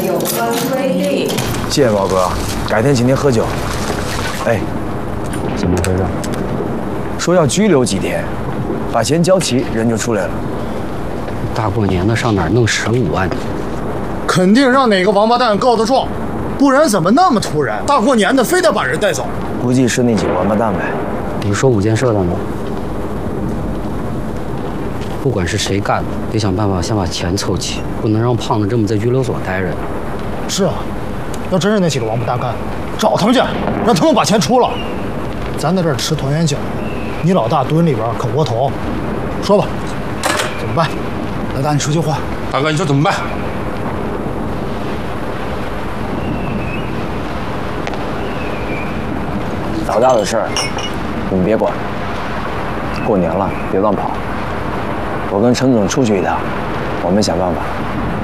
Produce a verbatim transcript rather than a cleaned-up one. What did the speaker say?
有关规定。 谢谢宝哥，改天请您喝酒。哎， 怎么回事？ 说要拘留几天，把钱交齐，人就出来了。 大过年的上哪儿弄十五万？ 肯定让哪个王八蛋告的状，不然怎么那么突然？大过年的非得把人带走？ 估计是那几个王八蛋呗。 你说五建设的吗？不管是谁干的，得想办法先把钱凑齐，不能让胖子这么在拘留所待着。 是啊，要真是那几个王八蛋干，找他们去，让他们把钱出了。咱在这儿吃团圆饺，你老大蹲里边啃窝头。说吧，怎么办？老大，你说句话。 大哥，你说怎么办？ 老大的事儿，你们别管。过年了，别乱跑。我跟陈总出去一趟，我们想办法。